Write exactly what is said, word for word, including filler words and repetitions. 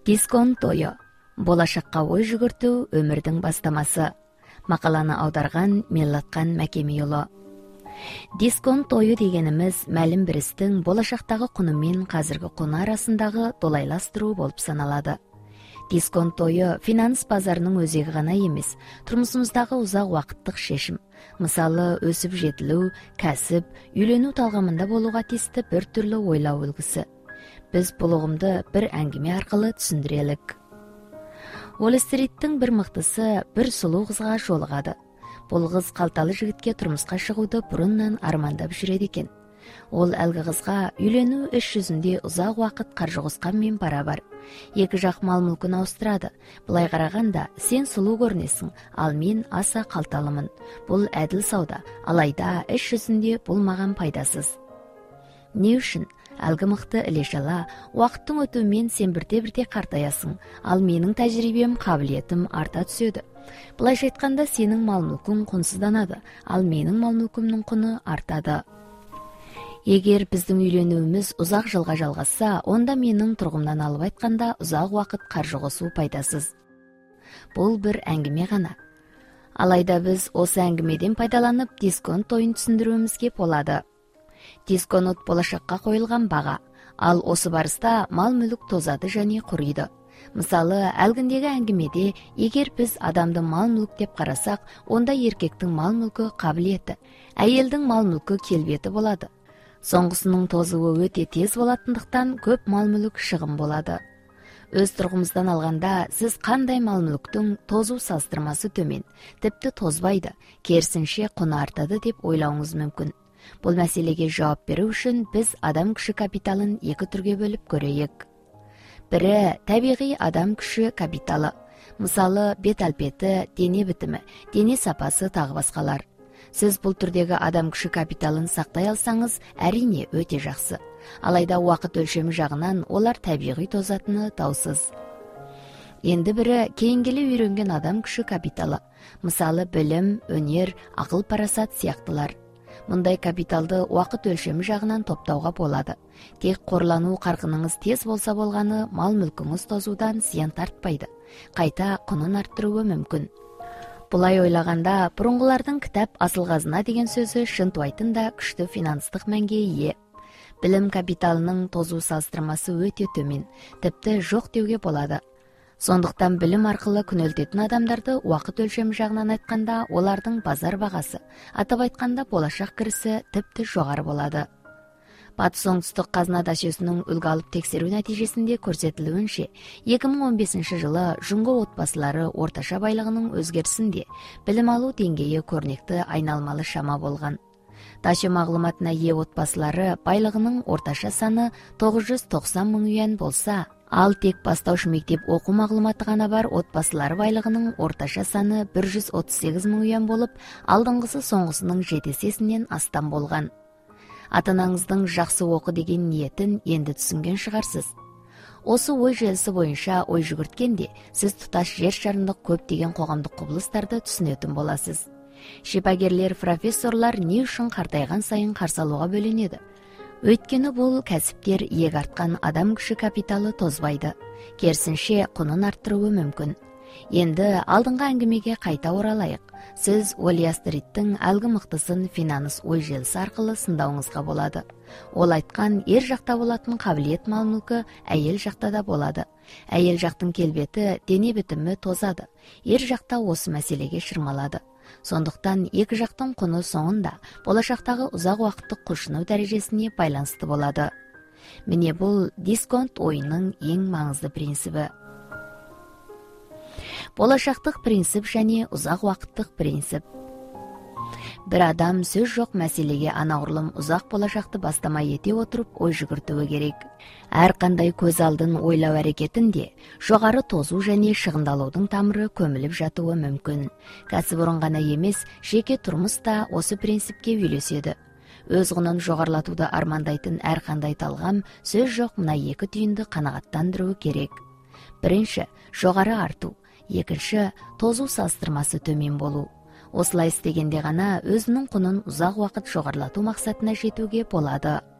Дисконт ойы. Болашаққа ой жүгірту өмірдің бастамасы. Мақаланы аударған Меллатқан Мәкемиұлы. Дисконт ойы дегеніміз мәлім бір істің болашақтағы құны мен қазіргі құны арасындағы долайластыру болып саналады. Дисконт ойы финанс базарының өзегі ғана емес, тұрмысымыздағы ұзақ уақыттық шешім. Мысалы, өсіп жетілу, кәсіп, үйлену талғамында болуға тиісті бір түрлі ойлау үлгісі. Біз бұл ұғымды бір әңгіме арқылы түсіндірелік. Уолл-стриттің бір мықтысы бір сұлу қызға жолығады. Бұл қыз қалталы жігітке тұрмысқа шығуды бұрыннан армандап жүреді екен. Ол әлгі қызға үйлену іс жүзінде ұзақ уақыт қаржы қосқанмен барабар. Екі жақ мал-мүлкін ауыстырады. Былай қарағанда сен сұлу көрінесің, ал мен аса қалталымын. Бұл әділ сауда, алайда іс жүзінде бұл маған пайдасыз. Не үшін? Әлгі мықты іле-шала, уақыттың өтуімен сен бірте-бірте қартаясың, ал менің тәжірибем, қабілетім арта түседі. Былайша айтқанда сенің мал-мүлкің құнсызданады, ал менің мал-мүлкімнің құны артады. Егер біздің үйленуіміз ұзақ жылға жалғасса, онда менің тұрғымнан алып айтқанда ұзақ уақыт қаржы қосу пайдасыз. Бұл бір әңгіме ғана. Алайда біз осы әңгімеден пайдаланып дисконт ойын түсіндіруімізге болады. Дисконт болашаққа қойылған баға, ал осы барыста мал-мүлік тозады және құриды. Мысалы, әлгіндегі әңгімеде, егер біз адамды мал-мүлік деп қарасақ, онда еркектің мал-мүлкі қабілеті, әйелдің мал-мүлкі келбеті болады. Соңғысының тозуы өте тез болатындықтан көп мал-мүлік шығын болады. Өз тұрғымыздан алғанда, сіз қандай мал-мүліктің тозу салыстырмасы төмен, тіпті тозбайды, керісінше құны артады деп ойлауыңыз мүмкін. Бұл мәселеге жауап беру үшін біз адам күші капиталын екі түрге бөліп көрейік. Бірі табиғи адам күші капиталы. Мысалы, бет әлпеті, дене бітімі, дене сапасы тағы басқалар. Сіз бұл түрдегі адам күші капиталын сақтай алсаңыз, әрине өте жақсы. Алайда уақыт өлшемі жағынан олар табиғи тозатыны даусыз. Енді бірі кейінгелі үйренген адам күші капиталы. Мысалы, білім, өнер, ақыл парасат сияқтылар. Мұндай капиталды уақыт өлшемі жағынан топтауға болады. Тек қорлану қарқыныңыз тез болса болғаны, мал-мүлкіңіз тозудан зиян тартпайды. Қайта құнын арттыруы мүмкін. Бұлай ойлағанда, бұрынғылардың кітап асыл қазына деген сөзі шынтуайтын да күшті финанстық мәнге ие. Білім капиталының тозу салыстырмасы өте төмен, тіпті жоқ деуге болады. Сондықтан білім арқылы күнелтетін адамдарды уақыт өлшемі жағынан айтқанда, олардың базар бағасы, атап айтқанда болашақ кірісі тіпті жоғары болады. Батыс оңтүстік қазына дашесінің үлгі алып тексеру нәтижесінде көрсетілуінше, екі мың он бесінші жылы жұңғы отбасылары орташа байлығының өзгерісінде білім алу деңгейі көрнекті айналмалы шама болған. Дашы мағлұматына ие отбасылары байлығының орташа саны тоғыз жүз тоқсан мың юан болса, ал тек бастауыш мектеп оқу мағлұматы ғана бар отбасылары байлығының орташа саны бір жүз отыз сегіз мың юан болып, алдыңғысы соңғысының жеті есесінен астам болған. Ата-анаңыздың жақсы оқы деген ниетін енді түсінген шығарсыз. Осы ой желісі бойынша ой жүгірткенде, сіз тұтас жер шарындық көптеген қоғамдық құбылыстарды түсінетін боласыз. Шипагерлер, профессорлар не үшін қартайған сайын қарсы алуға бөленеді? Өйткені бұл кәсіптер иек артқан адам күші капиталы тозбайды. Керісінше құнын арттыруы мүмкін. Енді алдыңғы әңгімеге қайта оралайық. Сіз Уолл-стриттің әлгі мықтысын финанс ой желісі арқылы сындауыңызға болады. Ол айтқан ер жақта болатын қабілет мал-мүлкі әйел жақта да болады. Әйел жақтың келбеті, дене бітімі тозады. Ер жақта осы мәселеге шырмалады. Сондықтан екі жақтың құны соңында болашақтағы ұзақ уақыттық құлшыну дәрежесіне байланысты болады. Міне бұл дисконт ойының ең маңызды принципі. Болашақтық принцип және ұзақ уақыттық принцип. Бір адам сөз жоқ мәселеге анағұрлым ұзақ болашақты бастама ете отырып ой жүгіртуі керек. Әрқандай көз алдын ойлау әрекетінде жоғары тозу және шығындалудың тамыры көміліп жатуы мүмкін. Кәсіпорын ғана емес, жеке тұрмыс та осы принципке үйлеседі. Өз құнын жоғарылатуды армандайтын әрқандай талғам сөз жоқ мына екі түйінді қанағаттандыруы керек. Бірінші, жоғары арту. Екінші, тозу салыстырмасы төмен болу. Осылай істегенде ғана өзінің құнын ұзақ уақыт жоғарылату мақсатына жетуге болады.